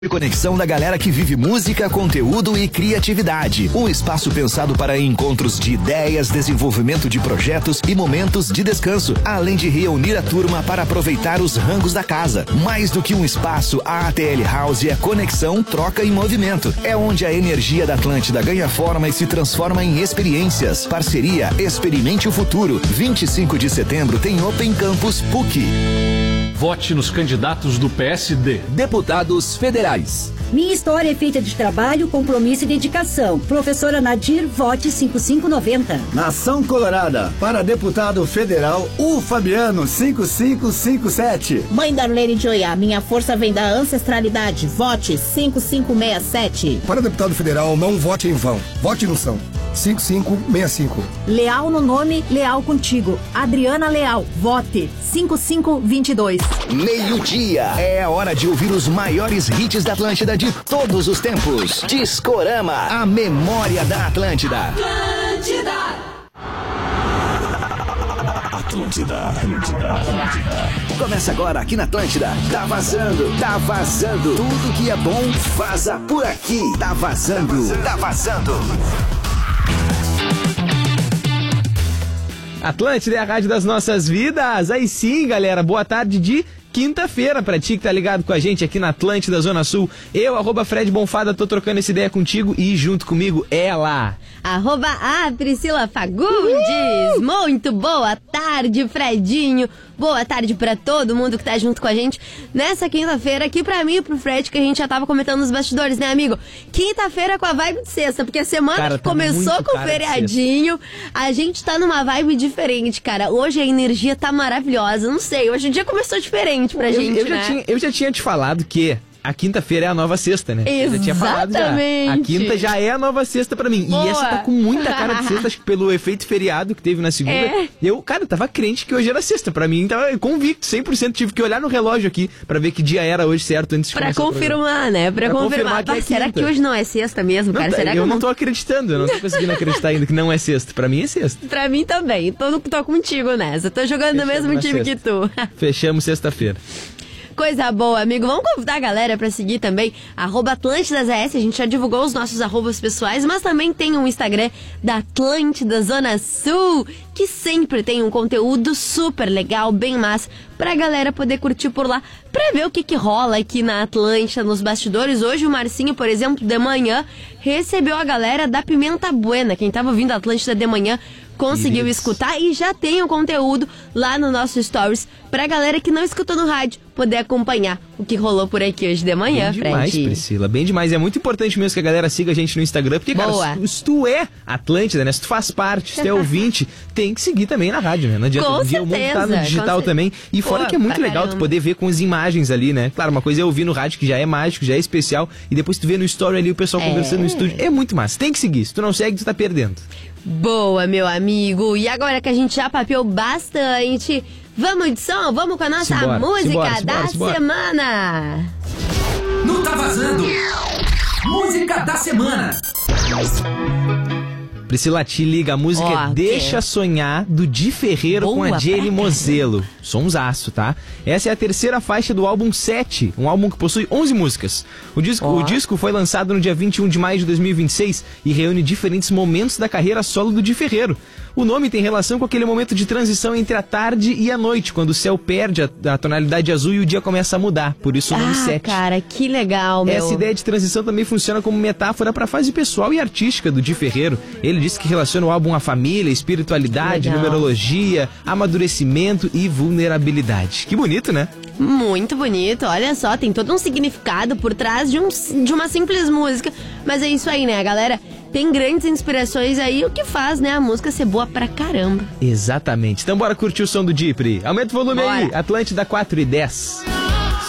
Conexão da galera que vive música, conteúdo e criatividade. Um espaço pensado para encontros de ideias, desenvolvimento de projetos e momentos de descanso, além de reunir a turma para aproveitar os rangos da casa. Mais do que um espaço, a ATL House é conexão, troca e movimento. É onde a energia da Atlântida ganha forma e se transforma em experiências. Parceria Experimente o Futuro. 25 de setembro tem Open Campus PUC. Vote nos candidatos do PSD. Deputados federais. Minha história é feita de trabalho, compromisso e dedicação. Professora Nadir, vote 5590. Nação Colorada, para deputado federal, o Fabiano 5557. Mãe Darlene de Oiá, minha força vem da ancestralidade. Vote 5567. Para deputado federal, não vote em vão. Vote no São. 5565. Leal no nome, leal contigo. Adriana Leal, vote 5522. Meio-dia. É a hora de ouvir os maiores hits da Atlântida de todos os tempos. Discorama, a memória da Atlântida. Atlântida. Começa agora aqui na Atlântida. Tá vazando. Tudo que é bom, vaza por aqui. Tá vazando. Atlântida é a rádio das nossas vidas. Aí sim, galera, boa tarde de quinta-feira pra ti que tá ligado com a gente aqui na Atlântida Zona Sul. Eu, @Fred Bonfada, tô trocando essa ideia contigo e junto comigo ela. @Priscila Fagundes. Muito boa tarde, Fredinho. Boa tarde pra todo mundo que tá junto com a gente nessa quinta-feira, aqui pra mim e pro Fred, que a gente já tava comentando nos bastidores, né, amigo? Quinta-feira com a vibe de sexta, porque a semana cara, que começou com o feriadinho, a gente tá numa vibe diferente, cara. Hoje a energia tá maravilhosa, não sei, hoje o dia começou diferente pra gente, né? Eu já tinha te falado que a quinta-feira é a nova sexta, né? Exatamente. Eu já tinha falado já. A quinta já é a nova sexta pra mim. Boa. E essa tá com muita cara de sexta, acho que pelo efeito feriado que teve na segunda. Eu tava crente que hoje era sexta. Pra mim, tava convicto, 100%. Tive que olhar no relógio aqui pra ver que dia era hoje certo antes de começar. Pra confirmar, né? Pra confirmar. Que é será que hoje não é sexta mesmo, cara? Será que eu não tô acreditando, eu não tô conseguindo acreditar ainda que não é sexta. Pra mim é sexta. Pra mim também. Tô contigo nessa. Tô jogando no mesmo time que tu. Fechamos sexta-feira. Coisa boa, amigo. Vamos convidar a galera pra seguir também @AtlântidaZS. A gente já divulgou os nossos arrobas pessoais, mas também tem um Instagram da Atlântida Zona Sul, que sempre tem um conteúdo super legal, bem massa, pra galera poder curtir por lá, pra ver o que rola aqui na Atlântida, nos bastidores. Hoje o Marcinho, por exemplo, de manhã, recebeu a galera da Pimenta Buena. Quem tava ouvindo a Atlântida de manhã conseguiu escutar e já tem o conteúdo lá no nosso Stories pra galera que não escutou no rádio poder acompanhar o que rolou por aqui hoje de manhã, Fred. Bem demais, Priscila, bem demais. É muito importante mesmo que a galera siga a gente no Instagram, porque, cara, se tu é Atlântida, né? Se tu faz parte, se tu é ouvinte, tem que seguir também na rádio, né? Não adianta, com o mundo tá no digital também. E fora que é muito legal tu poder ver com as imagens ali, né? Claro, uma coisa é ouvir no rádio, que já é mágico, já é especial, e depois tu vê no story ali o pessoal conversando no estúdio. É muito massa. Tem que seguir. Se tu não segue, tu tá perdendo. Boa, meu amigo. E agora que a gente já papeou bastante, vamos de som? Vamos com a nossa música da semana. No Tá Vazando, música da semana. Priscila, te liga, a música é Deixa Sonhar, do Di Ferreiro. Boa, com a Jenny Mozelo. Sonsaço, tá? Essa é a terceira faixa do álbum 7, um álbum que possui 11 músicas. O disco foi lançado no dia 21 de maio de 2026 e reúne diferentes momentos da carreira solo do Di Ferreiro. O nome tem relação com aquele momento de transição entre a tarde e a noite, quando o céu perde a tonalidade azul e o dia começa a mudar. Por isso o nome 7. Cara, que legal, meu. Essa ideia de transição também funciona como metáfora para a fase pessoal e artística do Di Ferreiro. Ele disse que relaciona o álbum à família, espiritualidade, numerologia, amadurecimento e vulnerabilidade. Que bonito, né? Muito bonito, olha só, tem todo um significado por trás de uma simples música. Mas é isso aí, né, galera? Tem grandes inspirações aí, o que faz, né, a música ser boa pra caramba. Exatamente. Então bora curtir o som do Di, Pri. Aumenta o volume aí, Atlântida 4 e 10.